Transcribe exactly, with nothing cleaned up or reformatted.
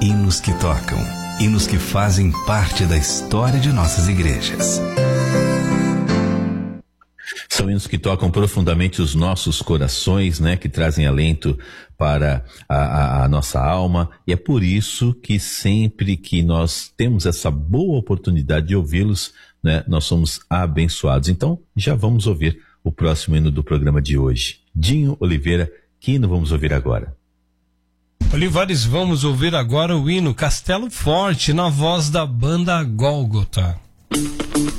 hinos que tocam, hinos que fazem parte da história de nossas igrejas. São hinos que tocam profundamente os nossos corações, né? Que trazem alento para a, a, a nossa alma. E é por isso que sempre que nós temos essa boa oportunidade de ouvi-los, né? Nós somos abençoados. Então, já vamos ouvir o próximo hino do programa de hoje. Dinho Oliveira, que hino vamos ouvir agora? Olivares, vamos ouvir agora o hino Castelo Forte, na voz da banda Gólgota.